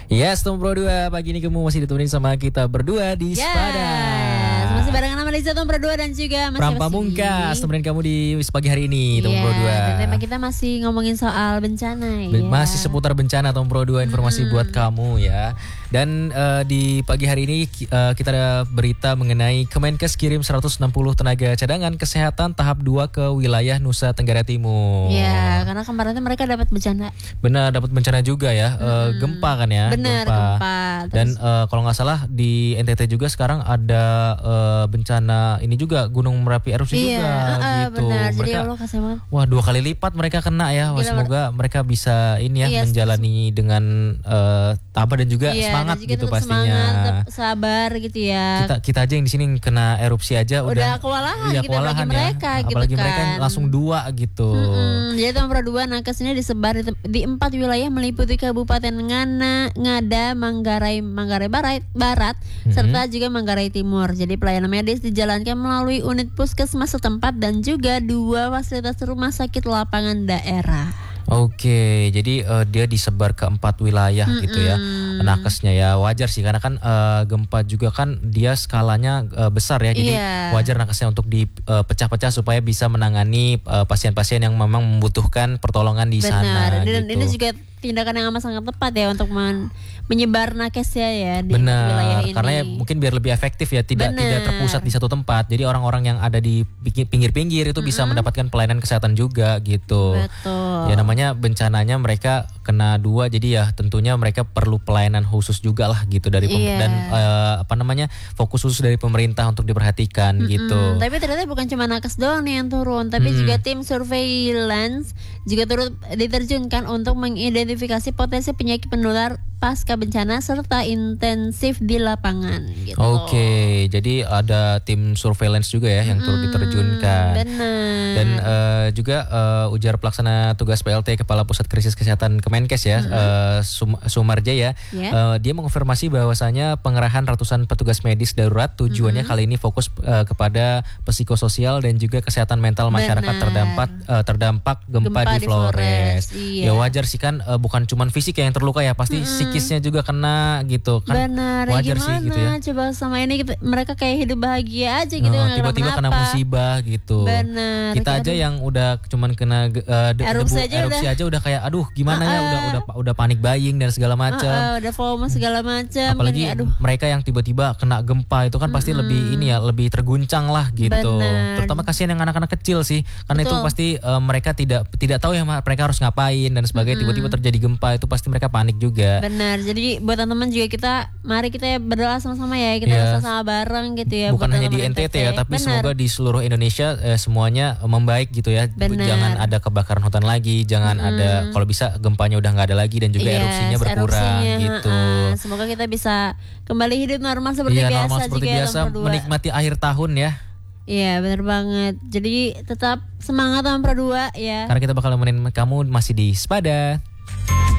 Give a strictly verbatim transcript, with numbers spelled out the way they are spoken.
Yes, Tom Pro dua pagi ini kamu masih ditemenin sama kita berdua di Yes, Sepada. masih barengan sama Liza Tom Pro dua dan juga Mas Pram Yosi. Pamungkas temenin kamu di pagi hari ini, Tom Iya, Pro dua. dan tema kita masih ngomongin soal bencana Be- ya. Masih seputar bencana, Tom Pro dua, informasi Hmm. buat kamu ya. Dan uh, di pagi hari ini uh, kita ada berita mengenai Kemenkes kirim seratus enam puluh tenaga cadangan kesehatan tahap dua ke wilayah Nusa Tenggara Timur. Iya, karena kemarin tuh mereka dapat bencana. Benar, dapat bencana juga ya, Hmm. uh, gempa kan ya. Benar, gempa. Dan Terus, uh, kalau nggak salah di N T T juga sekarang ada uh, bencana ini juga Gunung Merapi erupsi iya, juga uh, gitu. benar. Jadi Mereka, Allah kasih banget. wah dua kali lipat mereka kena ya. Wah, Gila, semoga mereka bisa ini ya Iya, menjalani dengan uh, tabah dan juga Iya, semangat dan juga gitu tetap pastinya. Semangat, tetap sabar gitu ya. Kita kita aja yang di sini kena erupsi aja udah, Udah kewalahan iya, gitu, kewalahan apalagi ya. mereka gitu Apalagi mereka kan. langsung dua gitu. Mm-mm. Jadi Tom Pro dua nakes ini disebar di, tem- di empat wilayah meliputi Kabupaten Ngana, Ngada, Manggarai, Manggarai Barat, Barat Mm-hmm. serta juga Manggarai Timur. Jadi pelayanan medis dijalankan melalui unit puskesmas setempat dan juga dua fasilitas rumah sakit lapangan daerah. Oke, jadi uh, dia disebar ke empat wilayah Mm-mm. gitu ya, nakesnya ya. Wajar sih karena kan uh, gempa juga kan dia skalanya uh, besar ya, jadi Iya. wajar nakesnya untuk dipecah-pecah supaya bisa menangani uh, pasien-pasien yang memang membutuhkan pertolongan di sana. Benar. Dan gitu. ini juga tindakan yang amat sangat tepat ya untuk men- menyebar nakesnya ya di Benar, wilayah ini. karena ya mungkin biar lebih efektif ya, tidak Benar. tidak terpusat di satu tempat. Jadi orang-orang yang ada di pinggir- pinggir-pinggir itu bisa mendapatkan pelayanan kesehatan juga gitu. Betul. Ya namanya bencananya mereka kena dua, jadi ya tentunya mereka perlu pelayanan khusus juga lah gitu dari pem- Iya. dan eh, apa namanya fokus khusus dari pemerintah untuk diperhatikan gitu. Hmm, tapi ternyata bukan cuma nakes doang nih yang turun, tapi Mm-mm. juga tim surveillance juga turut diterjunkan untuk mengidentifikasi potensi penyakit penular pasca bencana serta intensif di lapangan gitu. Oke, jadi ada tim surveillance juga ya yang turut Hmm, diterjunkan. benar. Dan eh, juga eh, ujar pelaksana tugas P L T Kepala Pusat Krisis Kesehatan Kemenkes ya, eh, Sum- Sumarjaya, Ya. eh, dia mengonfirmasi bahwasanya pengerahan ratusan petugas medis darurat tujuannya kali ini fokus eh, kepada psikososial dan juga kesehatan mental masyarakat Benar. terdampak eh, terdampak gempa, Gempa di di Flores. Flores, Ya iya. wajar sih kan, eh, bukan cuman fisik ya yang terluka ya, pasti psikisnya juga kena gitu kan. Benar, ya Wajar gimana sih gitu ya. coba sama ini kita, mereka kayak hidup bahagia aja gitu, Nah, nggak tiba-tiba kena kenapa-napa. musibah gitu. Benar, Kita aja aduh. yang udah cuman kena uh, de- Erupsi debu aja erupsi udah. aja udah kayak aduh gimana ya, Ah, udah udah udah panik buying dan segala macam. Ah, ah, udah FOMO segala macam. Apalagi kan, aduh. mereka yang tiba-tiba kena gempa itu kan pasti lebih ini ya, lebih terguncang lah gitu. Benar. Terutama kasihan yang anak-anak kecil sih, karena itu Betul. pasti uh, mereka tidak tidak tahu ya mereka harus ngapain dan sebagainya. Tiba-tiba terjadi gempa itu pasti mereka panik juga. Benar. Jadi buat teman-teman juga kita mari kita berdoa sama-sama ya. Kita Iya. bersama bareng gitu ya. Bukan buat hanya di teman-teman N T T ya, tapi Benar. semoga di seluruh Indonesia eh, semuanya eh, membaik gitu ya. Benar. Jangan ada kebakaran hutan lagi, jangan ada, kalau bisa gempanya udah nggak ada lagi dan juga Yes, erupsinya berkurang erupsinya, gitu. ha-ha. Semoga kita bisa kembali hidup normal seperti Iya, biasa normal seperti juga ya, biasa, Tom Pro dua. menikmati akhir tahun ya. Iya, benar banget. Jadi tetap semangat Tom Pro dua ya. Karena kita bakal nemenin kamu masih di Sepada.